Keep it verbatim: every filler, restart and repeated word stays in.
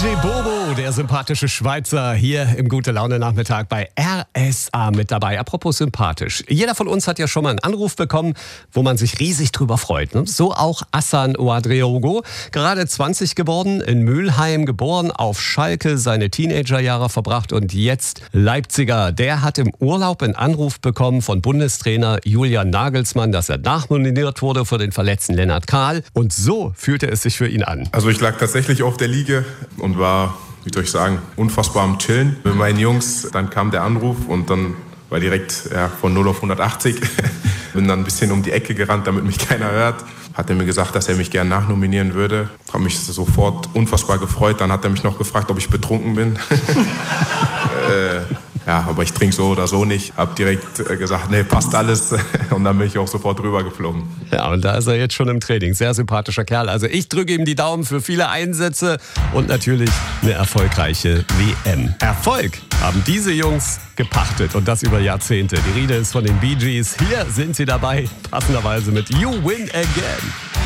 J Bobo, der sympathische Schweizer, hier im Gute-Laune-Nachmittag bei R S A mit dabei. Apropos sympathisch. Jeder von uns hat ja schon mal einen Anruf bekommen, wo man sich riesig drüber freut. Ne? So auch Hassan Ouedraogo, gerade zwanzig geworden, in Mülheim geboren, auf Schalke seine Teenagerjahre verbracht und jetzt Leipziger. Der hat im Urlaub einen Anruf bekommen von Bundestrainer Julian Nagelsmann, dass er nachnominiert wurde für den verletzten Lennart Kahl. Und so fühlte es sich für ihn an. Also ich lag tatsächlich auf der Liege und war, wie soll ich sagen, unfassbar am Chillen mit meinen Jungs. Dann kam der Anruf und dann war direkt ja, von null auf hundertachtzig. Bin dann ein bisschen um die Ecke gerannt, damit mich keiner hört. Hat er mir gesagt, dass er mich gerne nachnominieren würde. Habe mich sofort unfassbar gefreut. Dann hat er mich noch gefragt, ob ich betrunken bin. äh, ja, aber ich trinke so oder so nicht. Hab direkt gesagt, nee, passt alles. Und dann bin ich auch sofort rüber geflogen. Ja, und da ist er jetzt schon im Training. Sehr sympathischer Kerl. Also ich drücke ihm die Daumen für viele Einsätze und natürlich eine erfolgreiche W M. Erfolg haben diese Jungs gepachtet und das über Jahrzehnte. Die Rede ist von den Bee Gees. Hier sind sie dabei, passenderweise mit You Win Again.